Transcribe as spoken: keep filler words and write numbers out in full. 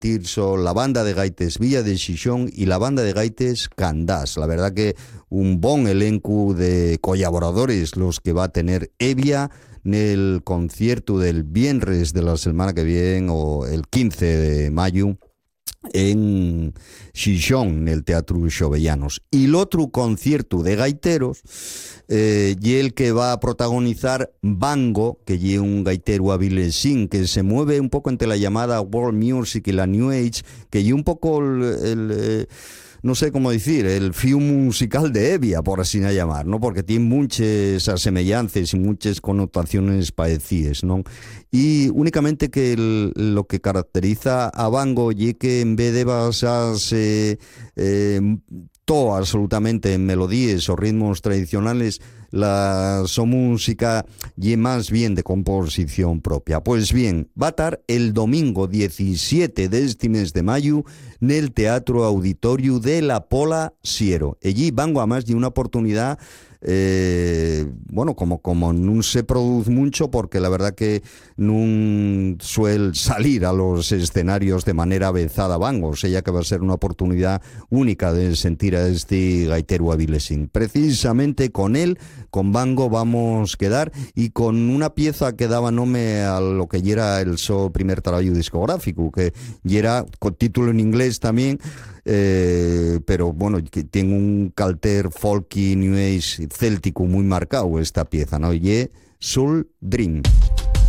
Tirso, la banda de gaites Villa de Xixón y la banda de gaites Candás. La verdad que un bon elenco de colaboradores los que va a tener Evia en el concierto del viernes de la semana que viene o el quince de mayo en Xixón, en el Teatro Xovellanos. Y el otro concierto de gaiteros eh, y el que va a protagonizar Bango, que es un gaitero avilesín que se mueve un poco entre la llamada World Music y la New Age, que es un poco el... el eh, no sé cómo decir, el film musical de Evia, por así llamar, ¿no? Porque tiene muchas semejanzas y muchas connotaciones parecidas, ¿no? Y únicamente que el, lo que caracteriza a Bango y que en vez de basarse eh, todo absolutamente en melodías o ritmos tradicionales, la su música y más bien de composición propia. Pues bien, va a estar el domingo diecisiete de este mes de mayo en el Teatro Auditorio de la Pola Siero. Allí Bango, además de una oportunidad, eh, bueno, como, como no se produce mucho, porque la verdad que no suele salir a los escenarios de manera avanzada Bango, o sea que va a ser una oportunidad única de sentir a este gaitero avilesín. Precisamente con él, con Bango, vamos a quedar, y con una pieza que daba nombre a lo que ya era el su primer trabajo discográfico, que ya era con título en inglés también, eh, pero bueno, que tiene un calter folky, new age, céltico muy marcado esta pieza, ¿no? Y Soul Dream.